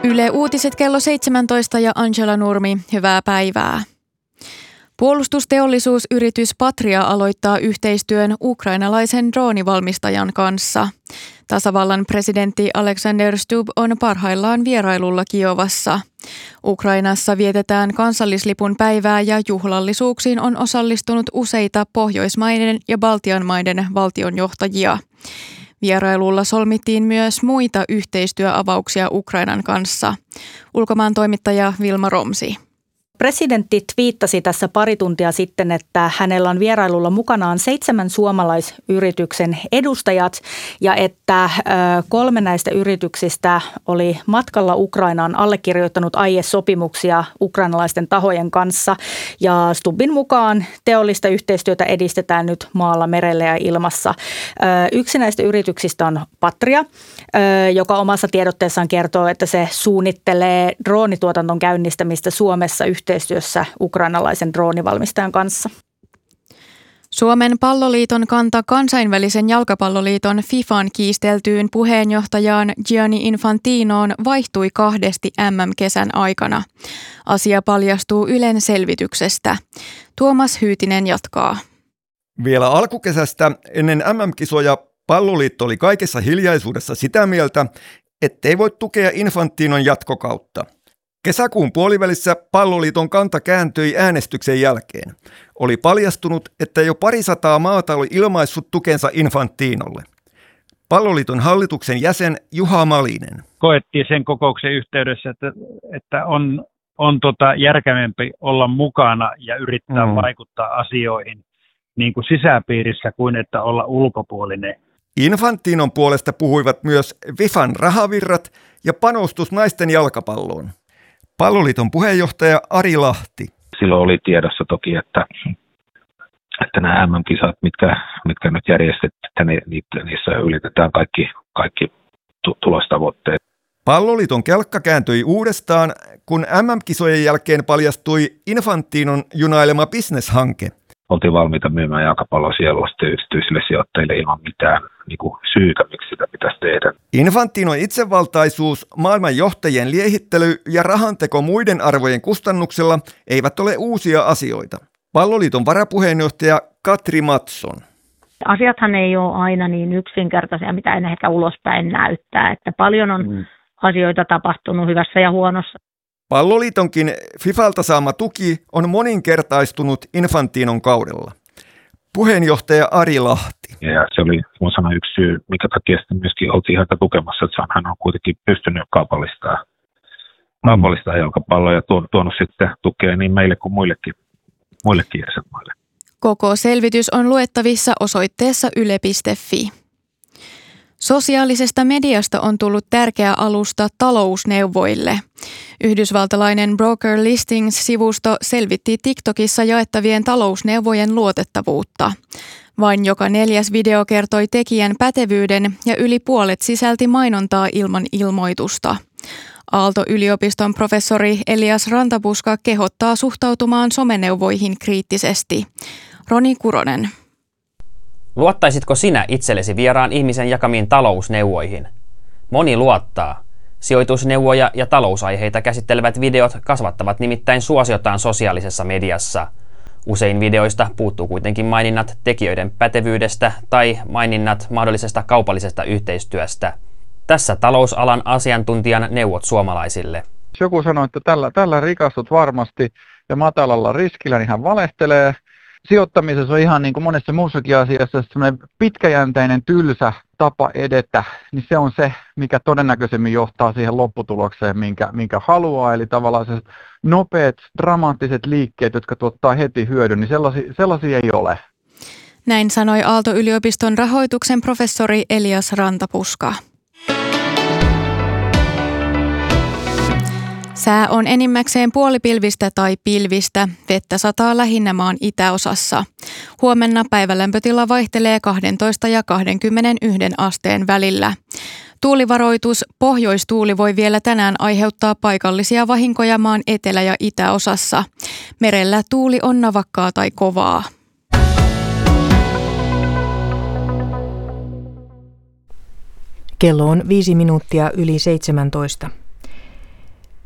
Yle Uutiset kello 17 ja Angela Nurmi, hyvää päivää. Puolustusteollisuusyritys Patria aloittaa yhteistyön ukrainalaisen droonivalmistajan kanssa. Tasavallan presidentti Alexander Stubb on parhaillaan vierailulla Kiovassa. Ukrainassa vietetään kansallislipun päivää ja juhlallisuuksiin on osallistunut useita Pohjoismaiden ja Baltian maiden valtionjohtajia. Vierailulla solmittiin myös muita yhteistyöavauksia Ukrainan kanssa. Ulkomaan toimittaja Vilma Romsi. Presidentti twiittasi tässä pari tuntia sitten, että hänellä on vierailulla mukanaan 7 suomalaisyrityksen edustajat ja että 3 näistä yrityksistä oli matkalla Ukrainaan allekirjoittanut aiesopimuksia ukrainalaisten tahojen kanssa. Ja Stubbin mukaan teollista yhteistyötä edistetään nyt maalla, merellä ja ilmassa. Yksi näistä yrityksistä on Patria, joka omassa tiedotteessaan kertoo, että se suunnittelee droonituotanton käynnistämistä Suomessa yhteistyössä ukrainalaisen droonivalmistajan kanssa. Suomen palloliiton kanta kansainvälisen jalkapalloliiton FIFAn kiisteltyyn puheenjohtajaan Gianni Infantinoon vaihtui 2 MM-kesän aikana. Asia paljastuu Ylen selvityksestä. Tuomas Hyytinen jatkaa. Vielä alkukesästä ennen MM-kisoja Palloliitto oli kaikessa hiljaisuudessa sitä mieltä, ettei voi tukea Infantinon jatkokautta. Kesäkuun puolivälissä Palloliiton kanta kääntyi äänestyksen jälkeen. Oli paljastunut, että jo 200 maata oli ilmaissut tukensa Infantinolle. Palloliiton hallituksen jäsen Juha Malinen. Koettiin sen kokouksen yhteydessä, että on järkevämpi olla mukana ja yrittää vaikuttaa asioihin niin kuin sisäpiirissä kuin että olla ulkopuolinen. Infantinon puolesta puhuivat myös FIFAn rahavirrat ja panostus naisten jalkapalloon. Palloliiton puheenjohtaja Ari Lahti. Silloin oli tiedossa toki, että nämä MM-kisat, mitkä nyt järjestetään, niissä ylitetään kaikki tulostavoitteet. Palloliiton kelkka kääntyi uudestaan, kun MM-kisojen jälkeen paljastui Infantinon junailema bisneshanke. Oltiin valmiita myymään jalkapalloa sielusti yksityisille sijoittajille ilman mitään syytä, miksi sitä pitäisi tehdä. Infantinon itsevaltaisuus, maailman johtajien liehittely ja rahanteko muiden arvojen kustannuksella eivät ole uusia asioita. Palloliiton varapuheenjohtaja Katri Mattsson. Asiathan ei ole aina niin yksinkertaisia, mitä en ehkä ulospäin näyttää, että paljon on asioita tapahtunut hyvässä ja huonossa. Palloliitonkin FIFAlta saama tuki on moninkertaistunut Infantinon kaudella. Puheenjohtaja Ari Lahti. Ja se oli yksi syy, mikä takia sitten myöskin oltiin häntä tukemassa, että hän on kuitenkin pystynyt kaupallistamaan jalkapalloa ja tuonut sitten tukea niin meille kuin muillekin jäsenmaille. Koko selvitys on luettavissa osoitteessa yle.fi. Sosiaalisesta mediasta on tullut tärkeä alusta talousneuvoille. Yhdysvaltalainen Broker Listings-sivusto selvitti TikTokissa jaettavien talousneuvojen luotettavuutta. Vain joka 4. video kertoi tekijän pätevyyden ja yli puolet sisälti mainontaa ilman ilmoitusta. Aalto-yliopiston professori Elias Rantapuska kehottaa suhtautumaan someneuvoihin kriittisesti. Roni Kuronen. Luottaisitko sinä itsellesi vieraan ihmisen jakamiin talousneuvoihin? Moni luottaa. Sijoitusneuvoja ja talousaiheita käsittelevät videot kasvattavat nimittäin suosiotaan sosiaalisessa mediassa. Usein videoista puuttuu kuitenkin maininnat tekijöiden pätevyydestä tai maininnat mahdollisesta kaupallisesta yhteistyöstä. Tässä talousalan asiantuntijan neuvot suomalaisille. Jos joku sanoo, että tällä rikastut varmasti ja matalalla riskillä, niin hän valehtelee. Sijoittamisessa on ihan niin kuin monessa muussakin asiassa semmoinen pitkäjänteinen tylsä tapa edetä, niin se on se, mikä todennäköisemmin johtaa siihen lopputulokseen, minkä haluaa. Eli tavallaan se nopeat, dramaattiset liikkeet, jotka tuottaa heti hyödyn, niin sellaisia ei ole. Näin sanoi Aalto-yliopiston rahoituksen professori Elias Rantapuska. Sää on enimmäkseen puolipilvistä tai pilvistä, vettä sataa lähinnä maan itäosassa. Huomenna päivälämpötila vaihtelee 12 ja 21 asteen välillä. Tuulivaroitus, pohjoistuuli voi vielä tänään aiheuttaa paikallisia vahinkoja maan etelä- ja itäosassa. Merellä tuuli on navakkaa tai kovaa. Kello on 5 minuuttia yli 17.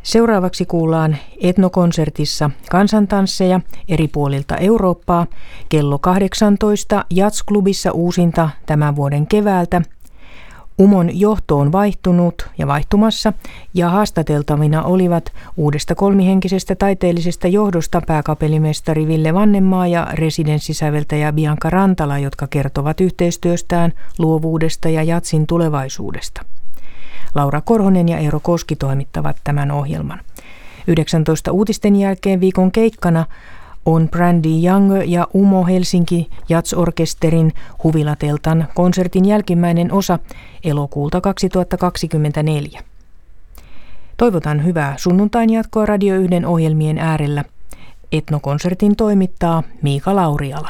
Seuraavaksi kuullaan etnokonsertissa kansantansseja eri puolilta Eurooppaa. Kello 18 Jazz-klubissa uusinta tämän vuoden keväältä. UMOn johto on vaihtunut ja vaihtumassa ja haastateltavina olivat uudesta kolmihenkisestä taiteellisesta johdosta pääkapellimestari Ville Vannenmaa ja residenssisäveltäjä Bianca Rantala, jotka kertovat yhteistyöstään, luovuudesta ja jatsin tulevaisuudesta. Laura Korhonen ja Eero Koski toimittavat tämän ohjelman. 19 uutisten jälkeen viikon keikkana on Brandy Young ja UMO Helsinki Jazz-orkesterin Huvilateltan konsertin jälkimmäinen osa elokuulta 2024. Toivotan hyvää sunnuntain jatkoa Radio 1 ohjelmien äärellä. Etnokonsertin toimittaa Miika Lauriala.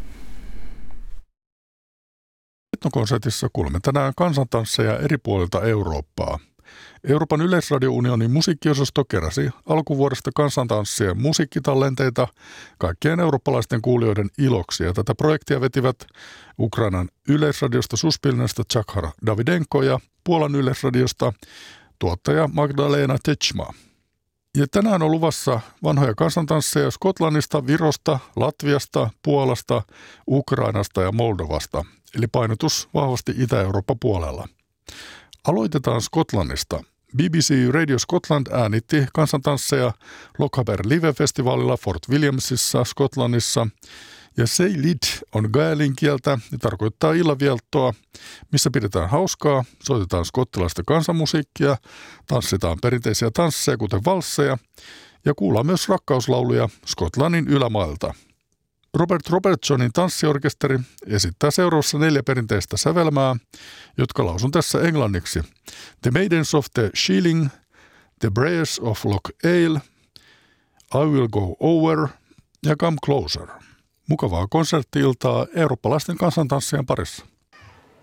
Etnokonsertissa kuulemme tänään kansantansseja eri puolilta Eurooppaa. Euroopan yleisradiounionin musiikkiosasto keräsi alkuvuodesta kansantanssien musiikkitallenteita kaikkien eurooppalaisten kuulijoiden iloksi. Ja tätä projektia vetivät Ukrainan yleisradiosta Suspilnestä Tsakhar Davidenko ja Puolan yleisradiosta tuottaja Magdalena Techma. Ja tänään on luvassa vanhoja kansantansseja Skotlannista, Virosta, Latviasta, Puolasta, Ukrainasta ja Moldovasta. Eli painotus vahvasti Itä-Eurooppa puolella. Aloitetaan Skotlannista. BBC Radio Scotland äänitti kansantansseja Lochaber Live-festivaalilla Fort Williamsissa Skotlannissa. Ja Seilid on gaelin kieltä ja tarkoittaa illanviettoa, missä pidetään hauskaa, soitetaan skottilaista kansanmusiikkia, tanssitaan perinteisiä tansseja kuten valsseja ja kuullaan myös rakkauslauluja Skotlannin ylämailta. Robert Robertsonin tanssiorkesteri esittää seuraavassa 4 perinteistä sävelmää, jotka lausun tässä englanniksi. The Maidens of the Shieling, The Brayers of Loch Ale, I Will Go Over ja Come Closer. Mukavaa konsertti-iltaa eurooppalaisten kansantanssien parissa.